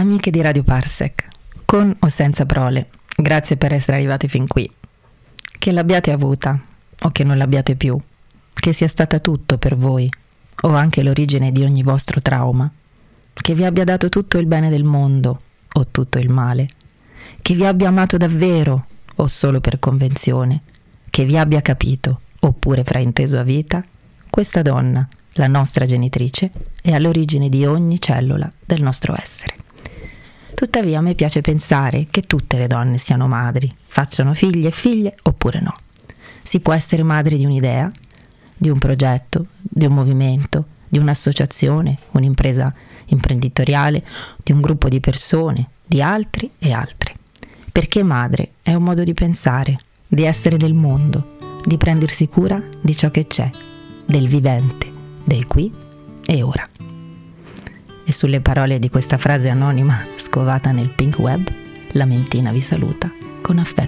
Amiche di Radio Parsec, con o senza prole, grazie per essere arrivati fin qui. Che l'abbiate avuta o che non l'abbiate più, che sia stata tutto per voi o anche l'origine di ogni vostro trauma, che vi abbia dato tutto il bene del mondo o tutto il male, che vi abbia amato davvero o solo per convenzione, che vi abbia capito oppure frainteso a vita, questa donna, la nostra genitrice, è all'origine di ogni cellula del nostro essere. Tuttavia a me piace pensare che tutte le donne siano madri, facciano figli e figlie oppure no. Si può essere madri di un'idea, di un progetto, di un movimento, di un'associazione, un'impresa imprenditoriale, di un gruppo di persone, di altri e altre. Perché madre è un modo di pensare, di essere del mondo, di prendersi cura di ciò che c'è, del vivente, del qui e ora. E sulle parole di questa frase anonima scovata nel pink web, la Mentina vi saluta con affetto.